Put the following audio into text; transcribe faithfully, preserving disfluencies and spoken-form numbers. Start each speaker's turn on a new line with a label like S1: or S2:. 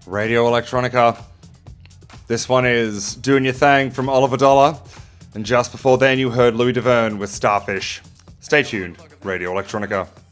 S1: Radio Electronica. This one is Doing Your Thing from Oliver Dollar. And just before then, you heard Louis Deverne with Starfish. Stay tuned, Radio Electronica.